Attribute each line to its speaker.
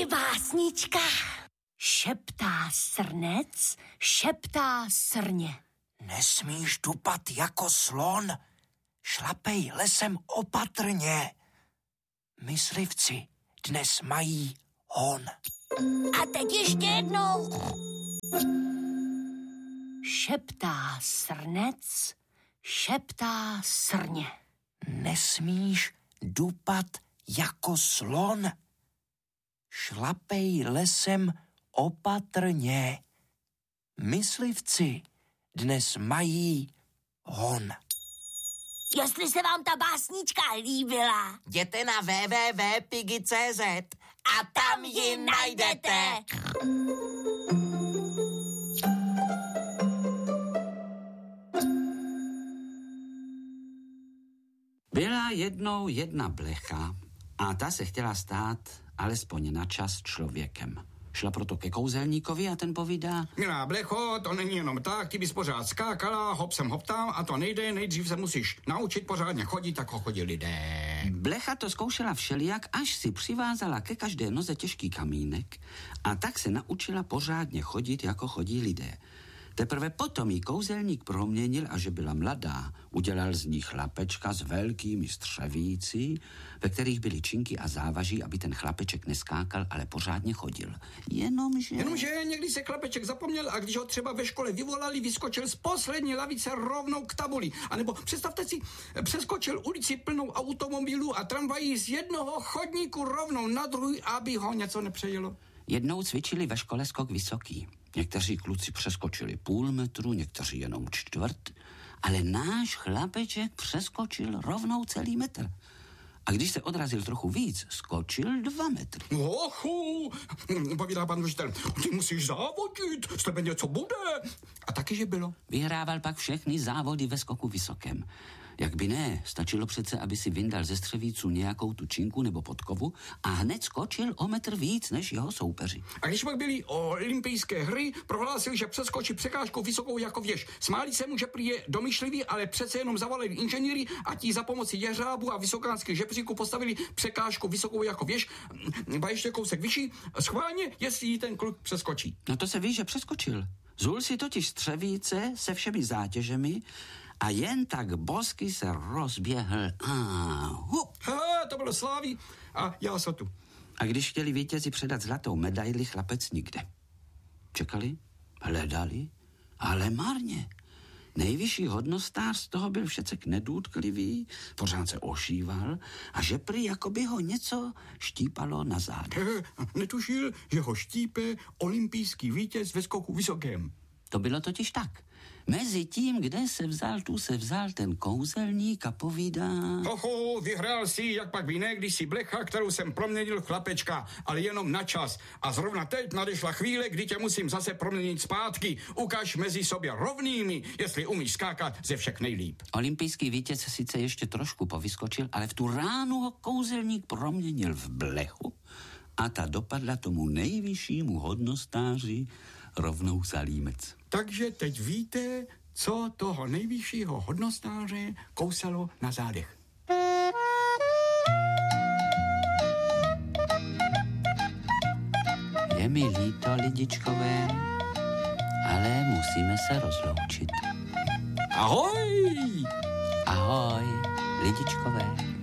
Speaker 1: je básnička. Šeptá srnec, šeptá srně.
Speaker 2: Nesmíš dupat jako slon, šlapej lesem opatrně. Myslivci dnes mají hon.
Speaker 1: A teď ještě jednou. Šeptá srnec, šeptá srně.
Speaker 2: Nesmíš dupat jako slon, šlapej lesem opatrně. Myslivci dnes mají hon.
Speaker 1: Jestli se vám ta básnička líbila,
Speaker 2: Jděte na www.pigi.cz
Speaker 1: a tam ji najdete.
Speaker 3: Byla jednou jedna blecha a ta se chtěla stát alespoň na čas člověkem. Šla proto ke kouzelníkovi a ten povídá:
Speaker 4: Milá blecho, to není jenom tak, ty bys pořád skákala, hop sem hop tam a to nejde, nejdřív se musíš naučit pořádně chodit, jako chodí lidé.
Speaker 3: Blecha to zkoušela všelijak, až si přivázala ke každé noze těžký kamínek a tak se naučila pořádně chodit, jako chodí lidé. Teprve potom jí kouzelník proměnil a že byla mladá, udělal z ní chlapečka s velkými střevíci, ve kterých byly činky a závaží, aby ten chlapeček neskákal, ale pořádně chodil. Jenomže
Speaker 4: někdy se chlapeček zapomněl a když ho třeba ve škole vyvolali, vyskočil z poslední lavice rovnou k tabuli. A nebo představte si, přeskočil ulici plnou automobilů a tramvají z jednoho chodníku rovnou na druhý, aby ho něco nepřejelo.
Speaker 3: Jednou cvičili ve škole skok vysoký. Někteří kluci přeskočili 0,5 metru, někteří jenom 1/4, ale náš chlapeček přeskočil rovnou celý metr. A když se odrazil trochu víc, skočil 2 metry.
Speaker 4: Ochu, povídá pan učitel, ty musíš závodit, z tebe něco bude. A taky, že bylo.
Speaker 3: Vyhrával pak všechny závody ve skoku vysokém. Jak by ne, stačilo přece, aby si vyndal ze střevíců nějakou tu činku nebo podkovu a hned skočil o metr víc než jeho soupeři.
Speaker 4: A když pak byly olympijské hry, prohlásil, že přeskočí překážku vysokou jako věž. Smáli se mu, že prý je domyšlivý, ale přece jenom zavolali inženýry a ti za pomoci jeřábu a vysokánských žebříků postavili překážku vysokou jako věž, ba ještě kousek vyšší, schválně, jestli ji ten kluk přeskočí.
Speaker 3: No to se ví, že přeskočil. Zul si totiž střevíce se všemi zátěžemi a jen tak bosky se rozběhl.
Speaker 4: To bylo slávy a já se tu.
Speaker 3: A když chtěli vítězi předat zlatou medaili, chlapec nikde. Čekali, hledali, ale marně. Nejvyšší hodnostář z toho byl všecek nedůtklivý, pořád se ošíval a že prý jako by ho něco štípalo na zádech.
Speaker 4: Netušil, že ho štípe olympijský vítěz ve skoku vysokém.
Speaker 3: To bylo totiž tak. Mezi tím, kde se vzal, tu se vzal ten kouzelník a povídá:
Speaker 4: Oho, vyhrál si, jak pak by ne, když si blecha, kterou jsem proměnil v chlapečka, ale jenom na čas. A zrovna teď nadešla chvíle, kdy tě musím zase proměnit zpátky. Ukaž mezi sobě rovnými, jestli umíš skákat ze všech nejlíp.
Speaker 3: Olympijský vítěz sice ještě trošku povyskočil, ale v tu ránu ho kouzelník proměnil v blechu a ta dopadla tomu nejvyššímu hodnostáři rovnou za límec.
Speaker 4: Takže teď víte, co toho nejvyššího hodnostáře kousalo na zádech.
Speaker 3: Je mi líto, lidičkové, ale musíme se rozloučit.
Speaker 4: Ahoj!
Speaker 3: Ahoj, lidičkové.